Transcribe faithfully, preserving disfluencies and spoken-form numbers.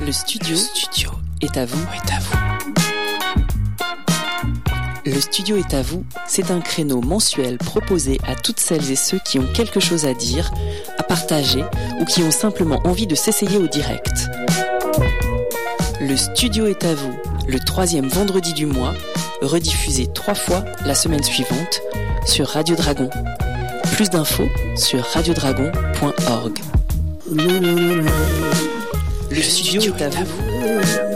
Le studio, Le studio est à vous. Est à vous. Le studio est à vous, c'est un créneau mensuel proposé à toutes celles et ceux qui ont quelque chose à dire, à partager ou qui ont simplement envie de s'essayer au direct. Le studio est à vous, le troisième vendredi du mois, rediffusé trois fois la semaine suivante sur Radio Dragon. Plus d'infos sur radiodragon point org. Le studio est à vous.